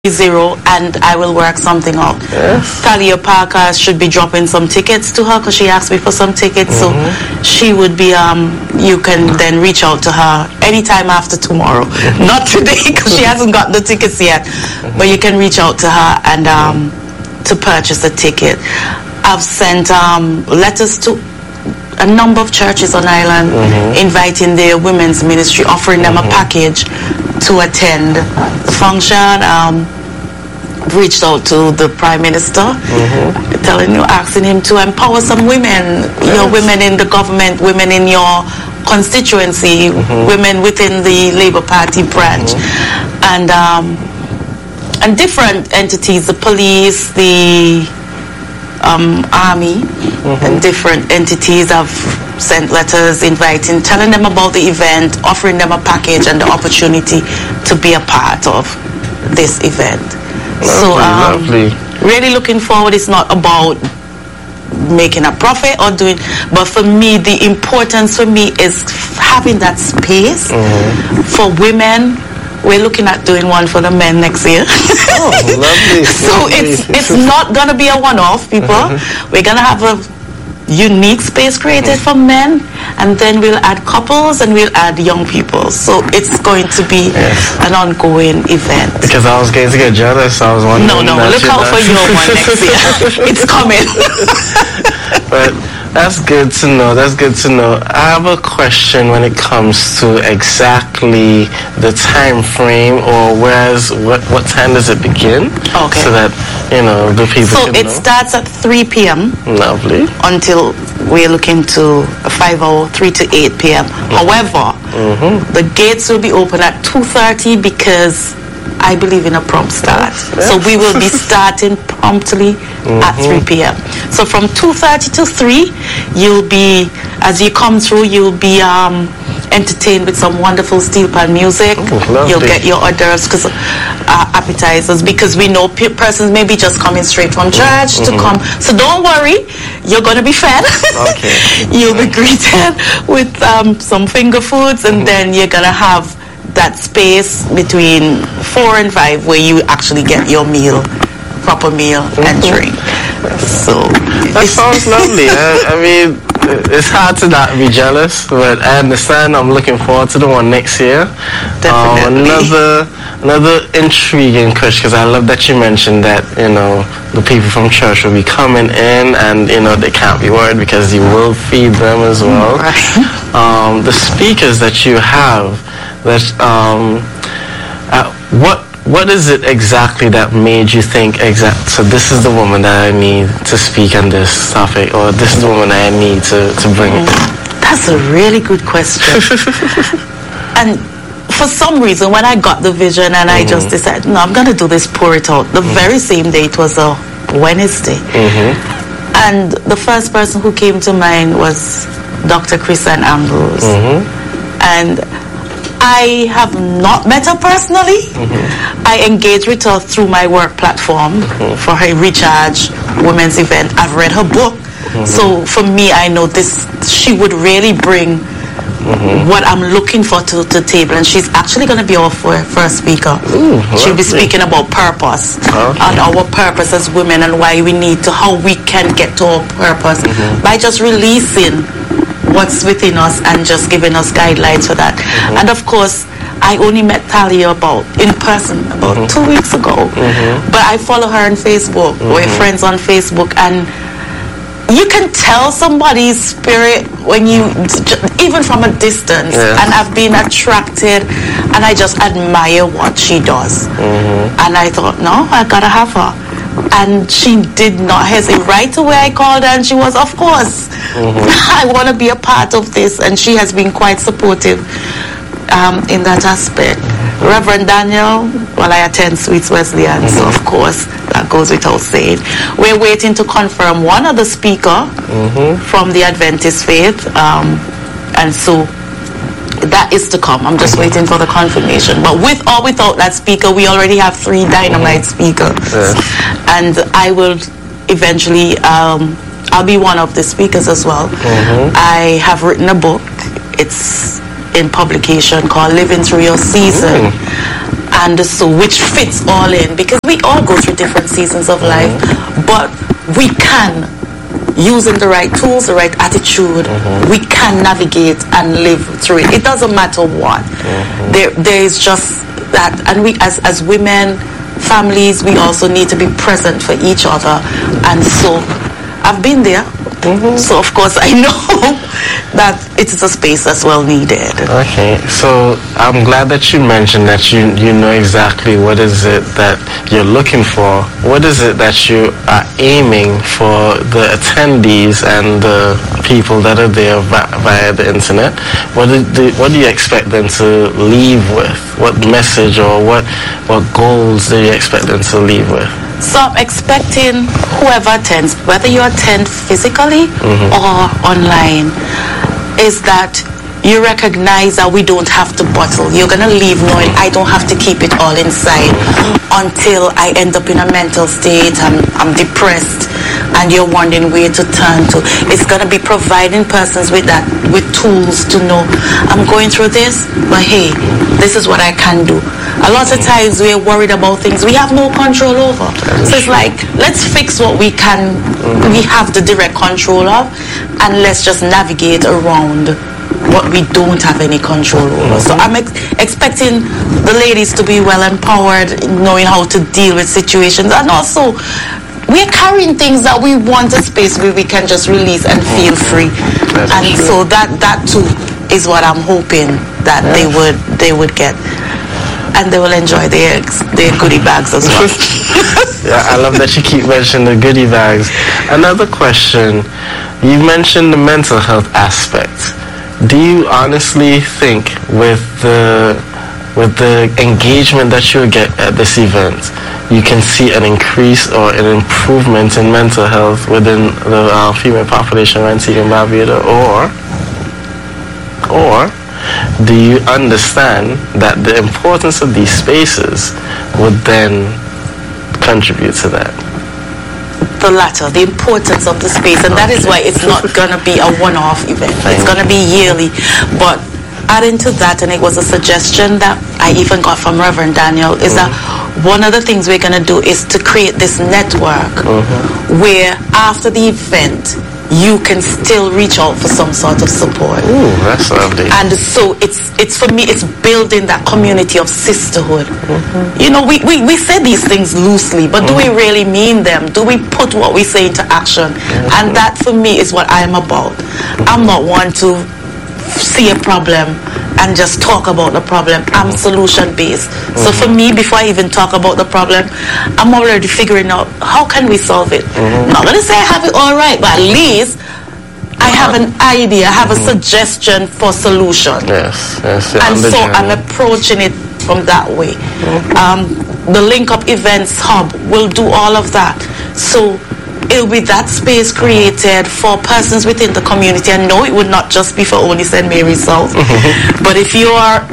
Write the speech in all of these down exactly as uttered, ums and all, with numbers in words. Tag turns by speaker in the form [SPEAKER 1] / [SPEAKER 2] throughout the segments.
[SPEAKER 1] zero, and I will work something out.
[SPEAKER 2] Yes.
[SPEAKER 1] Talia Parker should be dropping some tickets to her because she asked me for some tickets.
[SPEAKER 2] Mm-hmm.
[SPEAKER 1] So she would be, um, you can then reach out to her anytime after tomorrow. Not today because she hasn't got the tickets yet. Mm-hmm. But you can reach out to her and um, to purchase a ticket. I've sent um, letters to a number of churches on Island, mm-hmm. inviting their women's ministry, offering them mm-hmm. a package to attend the function. Um, reached out to the Prime Minister, mm-hmm. telling you, asking him to empower some women, yes. you know, women in the government, women in your constituency, mm-hmm. women within the Labour Party branch, mm-hmm. and um, and different entities, the police, the um, army, mm-hmm. and different entities have sent letters inviting, telling them about the event, offering them a package and the opportunity to be a part of this event.
[SPEAKER 2] Lovely,
[SPEAKER 1] so um,
[SPEAKER 2] lovely.
[SPEAKER 1] Really looking forward. It's not about making a profit or doing, but for me, the importance for me is having that space mm-hmm. for women. We're looking at doing one for the men next year.
[SPEAKER 2] Oh, lovely.
[SPEAKER 1] So
[SPEAKER 2] lovely.
[SPEAKER 1] it's it's not gonna be a one-off, people. Mm-hmm. We're gonna have a unique space created for men, and then we'll add couples and we'll add young people. So it's going to be
[SPEAKER 2] yes.
[SPEAKER 1] an ongoing event.
[SPEAKER 2] Because I was getting to get jealous. I was wondering.
[SPEAKER 1] No, no, look out for your one next year. It's coming.
[SPEAKER 2] But that's good to know. That's good to know. I have a question when it comes to exactly the time frame, or where's what what time does it begin?
[SPEAKER 1] Okay.
[SPEAKER 2] So that you know the people.
[SPEAKER 1] So
[SPEAKER 2] can
[SPEAKER 1] it
[SPEAKER 2] know.
[SPEAKER 1] starts at three p.m.
[SPEAKER 2] Lovely.
[SPEAKER 1] Until we're looking to a five hour, three to eight p.m. Mm-hmm. However, mm-hmm. the gates will be open at two thirty because I believe in a prompt start. Yes. So we will be starting promptly mm-hmm. at three p.m. So from two thirty to three, you'll be, as you come through, you'll be um, entertained with some wonderful steel pan music.
[SPEAKER 2] Oh,
[SPEAKER 1] you'll get your hors d'oeuvres, because uh, appetizers, because we know pe- persons may be just coming straight from church mm-hmm. to come. So don't worry, you're going to be fed.
[SPEAKER 2] Okay.
[SPEAKER 1] You'll be greeted with um, some finger foods, and mm-hmm. then you're going to have that space between four and five where you actually get your meal, proper meal mm-hmm. and drink. So
[SPEAKER 2] that sounds lovely. I, I mean, it's hard to not be jealous, but I understand. I'm looking forward to the one next year.
[SPEAKER 1] Definitely.
[SPEAKER 2] Um, another another intriguing question, because I love that you mentioned that you know the people from church will be coming in, and you know they can't be worried because you will feed them as well.
[SPEAKER 1] Right.
[SPEAKER 2] Um, the speakers that you have. That um, uh, what what is it exactly that made you think exact? So this is the woman that I need to speak on this topic, or this is the woman I need to, to bring it.
[SPEAKER 1] That's a really good question. And for some reason, when I got the vision and I mm-hmm. just decided, no, I'm gonna do this, pour it out. The mm-hmm. very same day, it was a Wednesday, mm-hmm. and the first person who came to mind was Doctor Chrisanne Ambrose, mm-hmm. and I have not met her personally. Mm-hmm. I engage with her through my work platform mm-hmm. for her Recharge Women's event. I've read her book. Mm-hmm. So for me, I know this, she would really bring mm-hmm. what I'm looking for to the table. And she's actually going to be our first speaker.
[SPEAKER 2] Ooh,
[SPEAKER 1] She'll be speaking about purpose, okay. and our purpose as women, and why we need to, how we can get to our purpose mm-hmm. by just releasing what's within us and just giving us guidelines for that. Mm-hmm. And of course, I only met Talia about in person about mm-hmm. two weeks ago, mm-hmm. but I follow her on Facebook. Mm-hmm. We're friends on Facebook, and you can tell somebody's spirit when you, even from a distance. Yeah. And I've been attracted, and I just admire what she does. Mm-hmm. And I thought, no, I gotta have her. And she did not hesitate. Right away I called her, and she was, of course, mm-hmm. I want to be a part of this. And she has been quite supportive um, in that aspect. Mm-hmm. Reverend Daniel, well, I attend Sweets Wesleyan, mm-hmm. so of course that goes without saying. We're waiting to confirm one other speaker mm-hmm. from the Adventist faith, um, and so that is to come. I'm just waiting for the confirmation. But with or without that speaker, we already have three dynamite speakers. Yeah. And I will eventually, um, I'll be one of the speakers as well. Mm-hmm. I have written a book. It's in publication called Living Through Your Season. Mm. and so which fits all in, because we all go through different seasons of life, mm-hmm. but we can, using the right tools, the right attitude, mm-hmm. we can navigate and live through it. It doesn't matter what. Mm-hmm. There, there is just that, and we as as women, families, we also need to be present for each other. And so I've been there. Mm-hmm. So of course I know that it is a space that's well needed.
[SPEAKER 2] Okay, so I'm glad that you mentioned that you you know exactly what is it that you're looking for. What is it that you are aiming for the attendees and the people that are there via the internet? What do, what do you expect them to leave with? What message or what what goals do you expect them to leave with?
[SPEAKER 1] So I'm expecting whoever attends, whether you attend physically mm-hmm. or online, is that you recognize that we don't have to bottle. You're going to leave knowing I don't have to keep it all inside until I end up in a mental state, I'm, I'm depressed, and you're wondering where to turn to. It's going to be providing persons with that, with tools to know, I'm going through this, but hey, this is what I can do. A lot of times we're worried about things we have no control over. So it's like, let's fix what we can, we have the direct control of, and let's just navigate around what we don't have any control over. So I'm ex- expecting the ladies to be well empowered, knowing how to deal with situations, and also we're carrying things that we want a space where we can just release and feel free. That's and true. So that that too is what I'm hoping that yes. they would they would get, and they will enjoy their their goodie bags as well.
[SPEAKER 2] Yeah, I love that you keep mentioning the goodie bags. Another question, you mentioned the mental health aspect. Do you honestly think with the with the engagement that you get at this event, you can see an increase or an improvement in mental health within the uh, female population of Antigua and Barbuda, or or do you understand that the importance of these spaces would then contribute to that?
[SPEAKER 1] The latter, the importance of the space, and that is why it's not going to be a one-off event. It's going to be yearly. But adding to that, and it was a suggestion that I even got from Reverend Daniel, is mm-hmm. that one of the things we're going to do is to create this network mm-hmm. where after the event, you can still reach out for some sort of support.
[SPEAKER 2] Ooh, that's lovely.
[SPEAKER 1] And so it's it's for me, it's building that community of sisterhood. Mm-hmm. You know, we, we, we say these things loosely, but mm-hmm. do we really mean them? Do we put what we say into action? Mm-hmm. And that for me is what I am about. Mm-hmm. I'm not one to see a problem and just talk about the problem. I'm solution based. Mm-hmm. So for me, before I even talk about the problem, I'm already figuring out how can we solve it. Mm-hmm. I'm not going to say I have it all right, but at least I have an idea, I have mm-hmm. a suggestion for solution.
[SPEAKER 2] Yes, yes. Yeah,
[SPEAKER 1] and so I'm approaching it from that way. Mm-hmm. Um, the Link Up Events Hub will do all of that. So it'll be that space created for persons within the community. And no, it would not just be for only Saint Mary's South. Mm-hmm. But if you are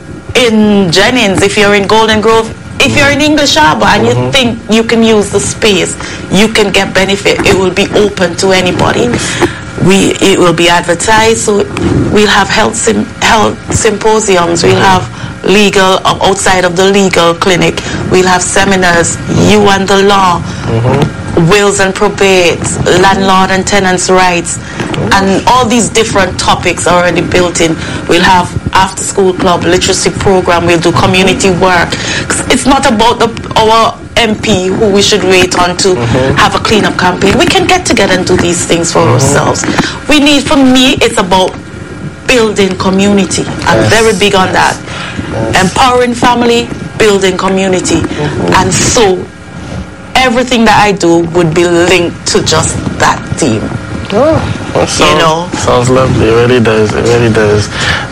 [SPEAKER 1] in Jennings, if you're in Golden Grove, if you're in English Harbor and mm-hmm. you think you can use the space, you can get benefit. It will be open to anybody. We it will be advertised. So we'll have health sim, health symposiums. We'll have legal outside of the legal clinic. We'll have seminars. You and the law. Mm-hmm. Wills and probate, landlord and tenants' rights, and all these different topics are already built in. We'll have after-school club, literacy program. We'll do community work. It's not about the, our M P who we should wait on to mm-hmm. have a cleanup campaign. We can get together and do these things for mm-hmm. ourselves. We need, for me, it's about building community. I'm yes. very big on that. Yes. Empowering family, building community, mm-hmm. and so everything that I do would be linked to just that theme.
[SPEAKER 2] Oh, well, sounds, you know, sounds lovely. It really does. It really does.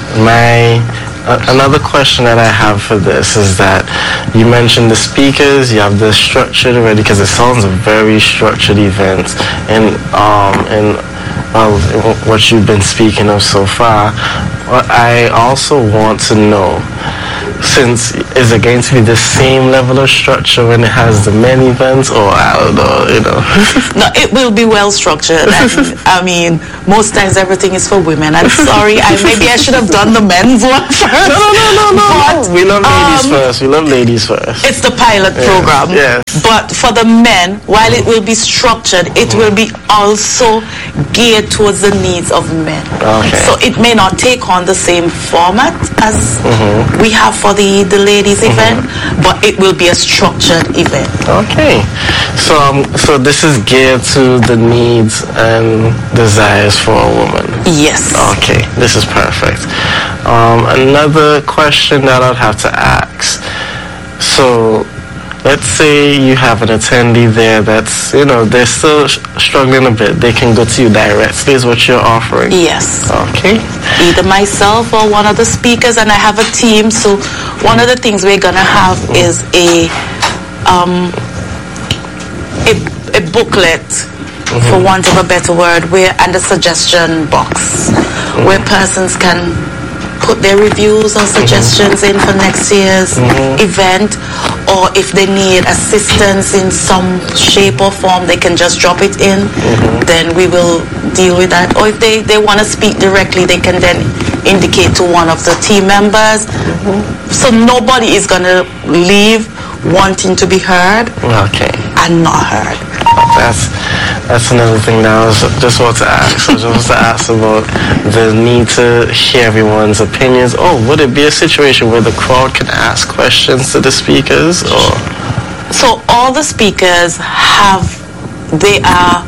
[SPEAKER 2] My uh, another question that I have for this is that you mentioned the speakers. You have the structured already, because it sounds a very structured event, and um and well, what you've been speaking of so far. What I also want to know since is it going to be the same level of structure when it has the men events, or I don't know, you know?
[SPEAKER 1] No, it will be well structured. And, I mean, most times everything is for women. I'm sorry, I maybe I should have done the men's one first.
[SPEAKER 2] No, no, no, no, no.
[SPEAKER 1] But,
[SPEAKER 2] we love ladies
[SPEAKER 1] um,
[SPEAKER 2] first. We love ladies first.
[SPEAKER 1] It's the pilot
[SPEAKER 2] Yes,
[SPEAKER 1] program.
[SPEAKER 2] yes.
[SPEAKER 1] But for the men, while it will be structured, it will be also geared towards the needs of men.
[SPEAKER 2] Okay.
[SPEAKER 1] So it may not take on the same format as we have for the, the ladies event, but it will be a structured event.
[SPEAKER 2] Okay, so um, so this is geared to the needs and desires for a woman.
[SPEAKER 1] Yes.
[SPEAKER 2] Okay, this is perfect. Um, another question that I'd have to ask. So, let's say you have an attendee there that's, you know, they're still sh- struggling a bit. They can go to you directly is what you're offering?
[SPEAKER 1] Yes.
[SPEAKER 2] Okay.
[SPEAKER 1] Either myself or one of the speakers, and I have a team. So one of the things we're gonna have is a um, a, a booklet, mm-hmm. for want of a better word, where and a suggestion box, mm-hmm. where persons can put their reviews or suggestions mm-hmm. in for next year's mm-hmm. event, or if they need assistance in some shape or form, they can just drop it in. Mm-hmm. Then we will deal with that. Or if they, they want to speak directly, they can then indicate to one of the team members. Mm-hmm. So nobody is going to leave wanting to be heard
[SPEAKER 2] okay.
[SPEAKER 1] and not heard.
[SPEAKER 2] That's that's another thing that I was just want to ask. I just want to ask about the need to hear everyone's opinions. Oh, would it be a situation where the crowd can ask questions to the speakers? Or
[SPEAKER 1] so all the speakers have, they are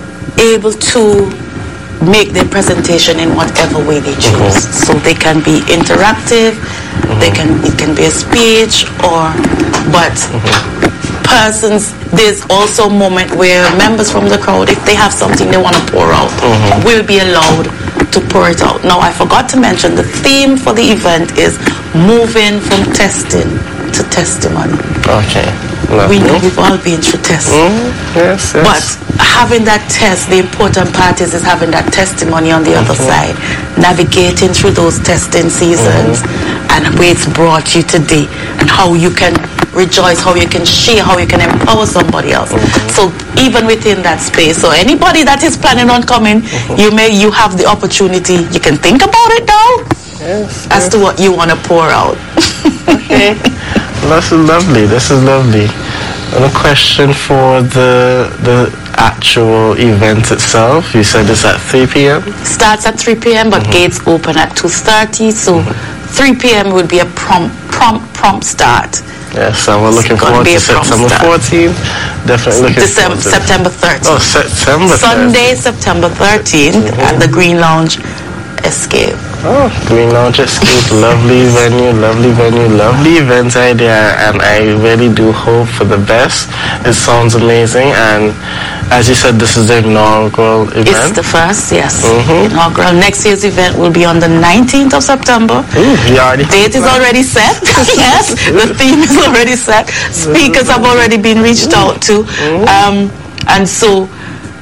[SPEAKER 1] able to make their presentation in whatever way they choose. Mm-hmm. So they can be interactive, mm-hmm. they can it can be a speech, or but mm-hmm. persons, there's also a moment where members from the crowd, if they have something they want to pour out, mm-hmm. will be allowed to pour it out. Now, I forgot to mention the theme for the event is moving from testing to testimony.
[SPEAKER 2] Okay.
[SPEAKER 1] Lovely. We know we've all been through tests.
[SPEAKER 2] Mm, yes, yes.
[SPEAKER 1] But having that test, the important part is, is having that testimony on the mm-hmm. other side, navigating through those testing seasons mm-hmm. and where it's brought you today, and how you can rejoice, how you can share, how you can empower somebody else. Mm-hmm. So even within that space, so anybody that is planning on coming, mm-hmm. you may you have the opportunity, you can think about it now
[SPEAKER 2] yes,
[SPEAKER 1] as
[SPEAKER 2] yes.
[SPEAKER 1] to what you want to pour out.
[SPEAKER 2] Okay. This is lovely. This is lovely. And a question for the the actual event itself. You said it's at three p.m.
[SPEAKER 1] Starts at three p.m. but mm-hmm. gates open at two thirty. So mm-hmm. three p.m. would be a prompt, prompt, prompt start.
[SPEAKER 2] Yes, so we're looking forward to September fourteenth. Definitely looking
[SPEAKER 1] December,
[SPEAKER 2] forward to
[SPEAKER 1] September thirteenth.
[SPEAKER 2] Oh, September
[SPEAKER 1] Sunday, September thirteenth mm-hmm. at the Green Lounge Escape.
[SPEAKER 2] Oh, Green Lounge Escape, lovely venue, lovely venue, lovely event idea, and I really do hope for the best. It sounds amazing, and as you said, this is the inaugural event.
[SPEAKER 1] It's the first, yes.
[SPEAKER 2] Mm-hmm.
[SPEAKER 1] Inaugural. Next year's event will be on the nineteenth of September.
[SPEAKER 2] Ooh, you already
[SPEAKER 1] Date is already set. Yes, the theme is already set. Speakers have already been reached out to, um, and so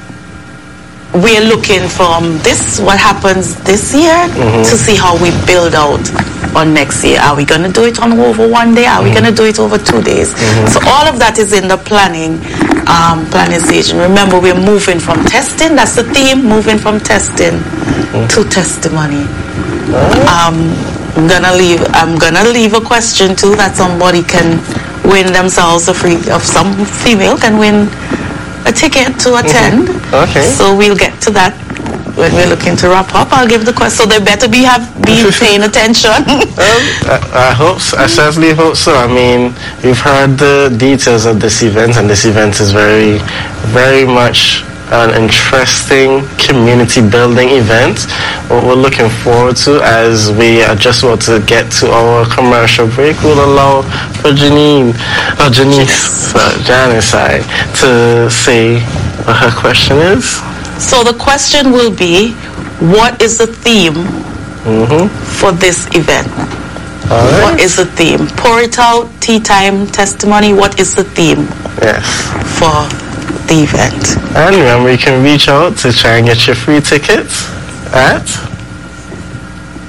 [SPEAKER 1] we're looking from this, what happens this year, mm-hmm. to see how we build out on next year. Are we going to do it on over one day? Are mm-hmm. we going to do it over two days? Mm-hmm. So all of that is in the planning, um, planning stage. And remember, we're moving from testing, that's the theme, moving from testing mm-hmm. to testimony. Mm-hmm. Um, I'm gonna leave. I'm gonna leave a question too that somebody can win themselves a free. Of some female can win a ticket to attend.
[SPEAKER 2] Mm-hmm. Okay.
[SPEAKER 1] So we'll get to that when we're looking to wrap up. I'll give the question. So they better be have be paying attention.
[SPEAKER 2] um, I, I hope so. I certainly hope so. I mean, we've heard the details of this event, and this event is very, very much an interesting community building event. What we're looking forward to as we are just about to get to our commercial break, we'll allow for Janine, or Janice, uh, Janice, I, to say what her question is.
[SPEAKER 1] So the question will be, what is the theme
[SPEAKER 2] mm-hmm.
[SPEAKER 1] for this event?
[SPEAKER 2] All right.
[SPEAKER 1] What is the theme? Pour it out, tea time, testimony. What is the theme?
[SPEAKER 2] Yes.
[SPEAKER 1] For the event.
[SPEAKER 2] And remember, you can reach out to try and get your free tickets at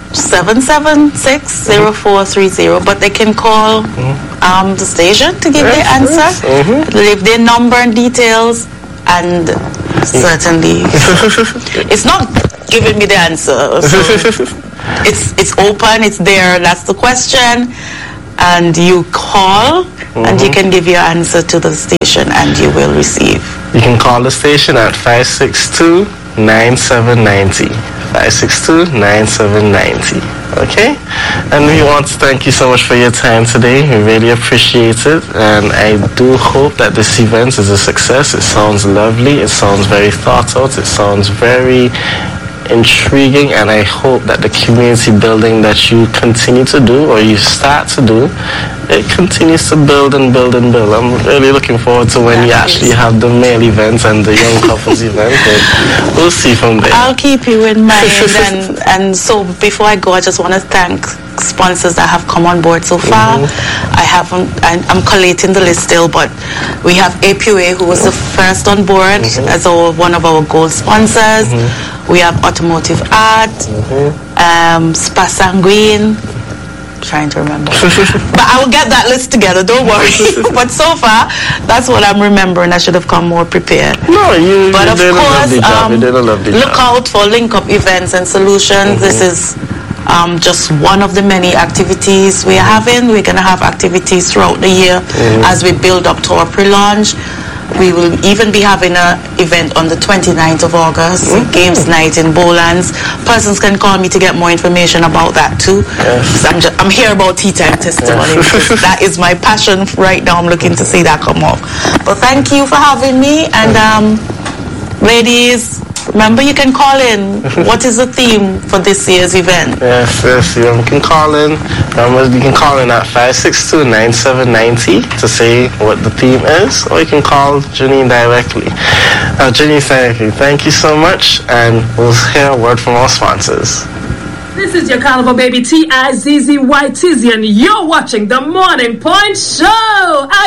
[SPEAKER 1] seven seven six, zero four three zero. But they can call um, the station to give
[SPEAKER 2] yes,
[SPEAKER 1] their answer,
[SPEAKER 2] yes. Mm-hmm.
[SPEAKER 1] leave their number and details, and certainly it's not giving me the answer. So it's it's open, it's there. That's the question, and you call, mm-hmm. and you can give your answer to the station, and you will receive.
[SPEAKER 2] You can call the station at five six two, nine seven nine zero. five six two, nine seven nine zero. Okay? And we want to thank you so much for your time today. We really appreciate it. And I do hope that this event is a success. It sounds lovely. It sounds very thought out. It sounds very intriguing, and I hope that the community building that you continue to do, or you start to do, it continues to build and build and build. I'm really looking forward to when that you actually have the male events and the young couples events. We'll see from there.
[SPEAKER 1] I'll keep you in mind. and, and so before I go, I just want to thank sponsors that have come on board so far. Mm-hmm. I haven't, I, I'm collating the list still, but we have A P U A, who was the first on board mm-hmm. as our, one of our gold sponsors. Mm-hmm. We have Automotive Art, mm-hmm. um, Spa Sanguine. Trying to remember. But I will get that list together, don't worry. But so far, that's what I'm remembering. I should have come more prepared.
[SPEAKER 2] No, you,
[SPEAKER 1] but
[SPEAKER 2] you
[SPEAKER 1] of
[SPEAKER 2] did
[SPEAKER 1] course,
[SPEAKER 2] a lovely job.
[SPEAKER 1] um,
[SPEAKER 2] you did a lovely
[SPEAKER 1] look
[SPEAKER 2] job.
[SPEAKER 1] out for Link Up Events and Solutions. Mm-hmm. This is um, just one of the many activities we're having. We're going to have activities throughout the year mm-hmm. as we build up to our pre-launch. We will even be having an event on the twenty-ninth of August, mm-hmm. Games Night in Bowlands. Persons can call me to get more information about that too. Yes. I'm, just, I'm here about tea time testimony. Yes. That is my passion right now. I'm looking to see that come off. But thank you for having me. And um, ladies, remember you can call in. What is the theme for this year's event?
[SPEAKER 2] Yes, yes, you can call in. Remember, you can call in at five six two, nine seven nine zero to say what the theme is, or you can call Janine directly. Uh, Janine, thank you. Thank you so much, and we'll hear a word from our sponsors.
[SPEAKER 3] This is your Carnival baby, T I Z Z Y Tizzy, and you're watching the Morning Point Show. I